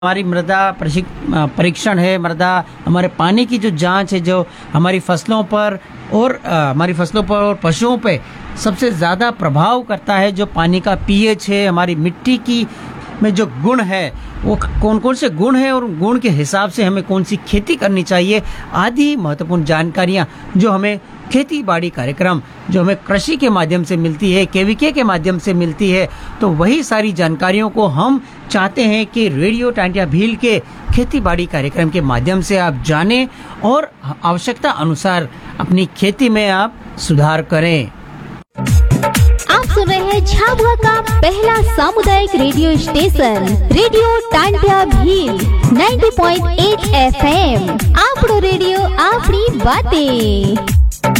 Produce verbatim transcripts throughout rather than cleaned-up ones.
हमारी मृदा प्रशिक परीक्षण है, मृदा हमारे पानी की जो जांच है, जो हमारी फसलों पर और अ, हमारी फसलों पर और पशुओं पे सबसे ज़्यादा प्रभाव करता है। जो पानी का पीएच है, हमारी मिट्टी की में जो गुण है, वो कौन कौन से गुण हैं और गुण के हिसाब से हमें कौन सी खेती करनी चाहिए, आदि महत्वपूर्ण जानकारियाँ जो हमें खेती बाड़ी कार्यक्रम जो हमें कृषि के माध्यम से मिलती है, केवीके के माध्यम से मिलती है, तो वही सारी जानकारियों को हम चाहते हैं कि रेडियो टांटिया भील के खेती बाड़ी कार्यक्रम के माध्यम से आप जानें और आवश्यकता अनुसार अपनी खेती में आप सुधार करें। आप सुन रहे हैं झाबुआ का पहला सामुदायिक radio station radio Tantia Bhil नब्बे पॉइंट आठ एफएम। आपरो रेडियो आपरी बातें।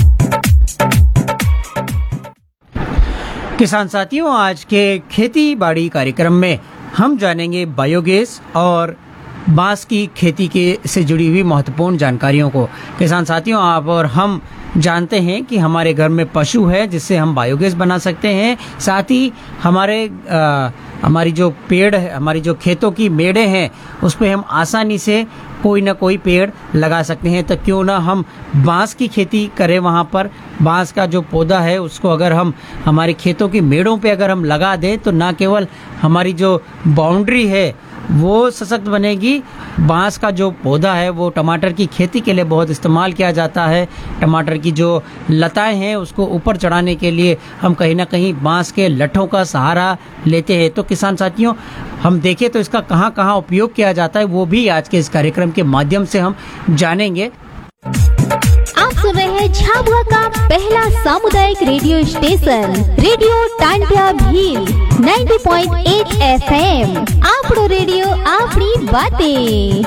किसान साथियों, आज के खेती बाड़ी कार्यक्रम में हम जानेंगे बायोगैस और बांस की खेती के से जुड़ी हुई महत्वपूर्ण जानकारियों को। किसान साथियों, आप और हम जानते हैं कि हमारे घर में पशु है जिससे हम बायोगैस बना सकते हैं। साथ ही हमारे आ, हमारी जो पेड़ है, हमारी जो खेतों की मेड़े हैं, उस पर हम आसानी से कोई ना कोई पेड़ लगा सकते हैं। तो क्यों ना हम बांस की खेती करें। वहाँ पर बांस का जो पौधा है उसको अगर हम हमारे खेतों की मेड़ों पे अगर हम लगा दें तो ना केवल हमारी जो बाउंड्री है वो सशक्त बनेगी, बांस का जो पौधा है वो टमाटर की खेती के लिए बहुत इस्तेमाल किया जाता है। टमाटर की जो लताएं हैं उसको ऊपर चढ़ाने के लिए हम कहीं ना कहीं बांस के लठों का सहारा लेते हैं। तो किसान साथियों, हम देखें तो इसका कहाँ कहाँ उपयोग किया जाता है वो भी आज के इस कार्यक्रम के माध्यम से हम जानेंगे। आप सुन रहे हैं झाबुआ का पहला सामुदायिक radio station radio Tantia Bhil नब्बे पॉइंट आठ एफएम। आपरो रेडियो आपरी बातें।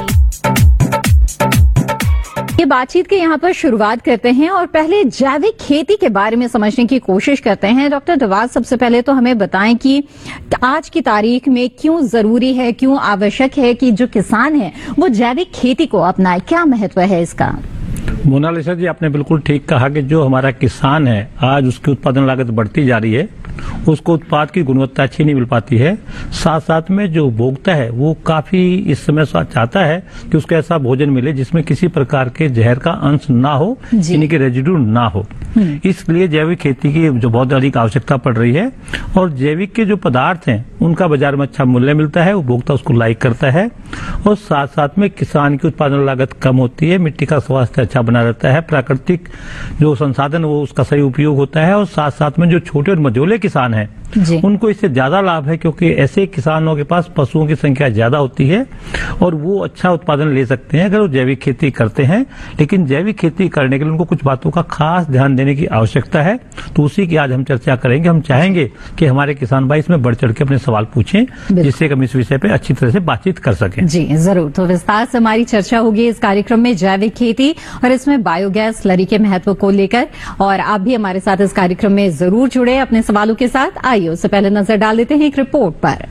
ये बातचीत के यहाँ पर शुरुआत करते हैं और पहले जैविक खेती के बारे में समझने की कोशिश करते हैं। डॉक्टर दवाज, सबसे पहले तो हमें बताएं कि आज की तारीख में क्यों जरूरी है, क्यों आवश्यक है कि जो किसान है वो जैविक खेती को अपनाए, क्या महत्व है इसका? मोनालिसा जी, आपने बिल्कुल ठीक कहा कि जो हमारा किसान है आज उसकी उत्पादन लागत बढ़ती जा रही है, उसको उत्पाद की गुणवत्ता अच्छी नहीं मिल पाती है। साथ साथ में जो उपभोक्ता है वो काफी इस समय चाहता है कि उसको ऐसा भोजन मिले जिसमें किसी प्रकार के जहर का अंश ना हो, यानी कि रेजिड्यू ना हो। इसलिए जैविक खेती की जो बहुत अधिक आवश्यकता पड़ रही है और जैविक के जो पदार्थ हैं उनका बाजार में अच्छा मूल्य मिलता है, उपभोक्ता उसको लाइक करता है और साथ साथ में किसान की उत्पादन लागत कम होती है, मिट्टी का स्वास्थ्य अच्छा बना रहता है, प्राकृतिक जो संसाधन वो उसका सही उपयोग होता है और साथ साथ में जो छोटे और मझोले किसान हैं उनको इससे ज्यादा लाभ है, क्योंकि ऐसे किसानों के पास पशुओं की संख्या ज्यादा होती है और वो अच्छा उत्पादन ले सकते हैं अगर वो जैविक खेती करते हैं। लेकिन जैविक खेती करने के लिए उनको कुछ बातों का खास ध्यान देने की आवश्यकता है, तो उसी की आज हम चर्चा करेंगे। हम चाहेंगे कि हमारे किसान भाई इसमें बढ़ चढ़ के अपने सवाल पूछें जिससे हम इस विषय पर अच्छी तरह से बातचीत कर सकें। जी जरूर, तो विस्तार से हमारी चर्चा होगी इस कार्यक्रम में जैविक खेती और इसमें बायोगैस स्लरी के महत्व को लेकर। और आप भी हमारे साथ इस कार्यक्रम में जरूर जुड़े अपने सवालों के साथ। आइए उससे पहले नजर डाल देते हैं एक रिपोर्ट पर।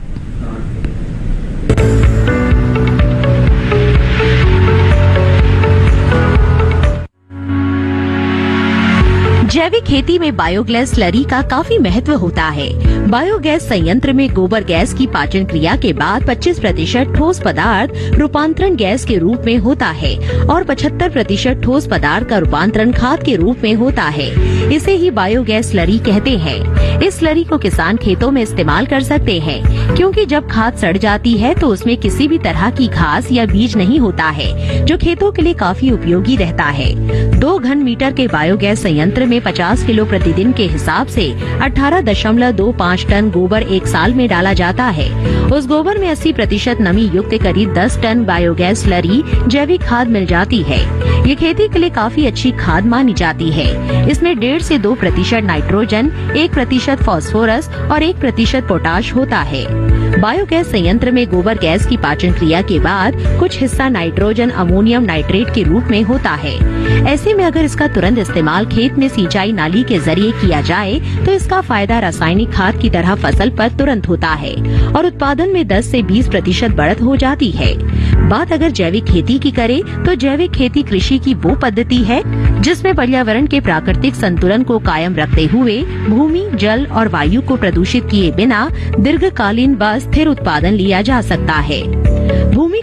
जैविक खेती में बायोगैस स्लरी का काफी महत्व होता है। बायोगैस संयंत्र में गोबर गैस की पाचन क्रिया के बाद पच्चीस प्रतिशत ठोस पदार्थ रूपांतरण गैस के रूप में होता है और पचहत्तर प्रतिशत ठोस पदार्थ का रूपांतरण खाद के रूप में होता है। इसे ही बायोगैस स्लरी कहते हैं। इस स्लरी को किसान खेतों में इस्तेमाल कर सकते हैं, क्योंकि जब खाद सड़ जाती है तो उसमें किसी भी तरह की घास या बीज नहीं होता है, जो खेतों के लिए काफी उपयोगी रहता है। दो घन मीटर के बायोगैस संयंत्र में पचास किलो प्रतिदिन के हिसाब से अठारह दशमलव दो पाँच टन गोबर एक साल में डाला जाता है। उस गोबर में अस्सी प्रतिशत नमी युक्त करीब दस टन बायोगैस स्लरी जैविक खाद मिल जाती है। ये खेती के लिए काफी अच्छी खाद मानी जाती है। इसमें डेढ़ से दो प्रतिशत नाइट्रोजन, एक प्रतिशत फास्फोरस और एक प्रतिशत पोटाश होता है। बायोगैस संयंत्र में गोबर गैस की पाचन क्रिया के बाद कुछ हिस्सा नाइट्रोजन अमोनियम नाइट्रेट के रूप में होता है। ऐसे में अगर इसका तुरंत इस्तेमाल खेत में सिंचाई नाली के जरिए किया जाए तो इसका फायदा रासायनिक खाद की तरह फसल पर तुरंत होता है और उत्पादन में दस से बीस प्रतिशत बढ़त हो जाती है। बात अगर जैविक खेती की करें तो जैविक खेती कृषि की वो पद्धति है जिसमें पर्यावरण के प्राकृतिक संतुलन को कायम रखते हुए भूमि, जल और वायु को प्रदूषित किए बिना दीर्घकालीन व स्थिर उत्पादन लिया जा सकता है। भूमि